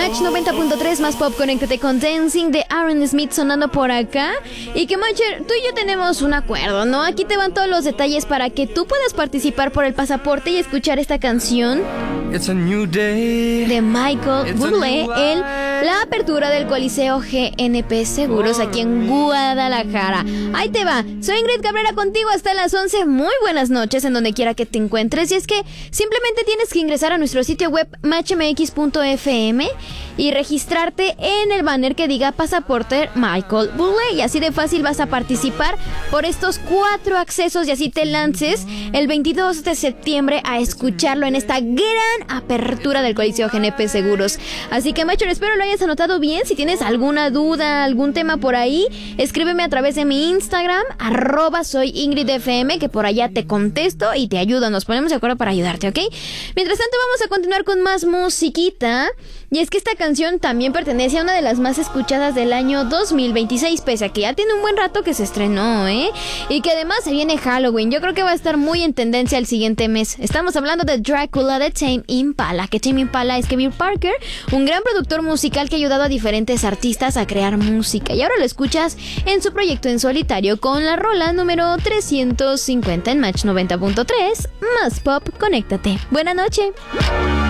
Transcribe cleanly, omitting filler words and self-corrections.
Match 90.3 más pop, conéctate con Dancing de Aaron Smith sonando por acá. Y que Mancher, tú y yo tenemos un acuerdo, ¿no? Aquí te van todos los detalles para que tú puedas participar por el pasaporte y escuchar esta canción de Michael Bublé en la apertura del Coliseo GNP Seguros aquí en Guadalajara. Ahí te va, soy Ingrid Cabrera contigo hasta las 11. Muy buenas noches en donde quiera que te encuentres. Y es que simplemente tienes que ingresar a nuestro sitio web matchmx.fm y registrarte en el banner que diga pasaporte Michael Bublé, y así de fácil vas a participar por estos 4 accesos y así te lances el 22 de septiembre a escucharlo en esta gran apertura del Coliseo GNP Seguros. Así que, macho, espero lo hayas anotado bien. Si tienes alguna duda, algún tema por ahí, escríbeme a través de mi Instagram @soyingridfm, que por allá te contesto y te ayudo. Nos ponemos de acuerdo para ayudarte, ¿ok? Mientras tanto, vamos a continuar con más musiquita. Y es que esta canción también pertenece a una de las más escuchadas del año 2026, pese a que ya tiene un buen rato que se estrenó, ¿eh? Y que además se viene Halloween. Yo creo que va a estar muy en tendencia el siguiente mes. Estamos hablando de Drácula de Tame Impala, que Tame Impala es Kevin Parker, un gran productor musical que ha ayudado a diferentes artistas a crear música. Y ahora lo escuchas en su proyecto en solitario con la rola número 350 en Match 90.3. Más pop, conéctate. Buena noche.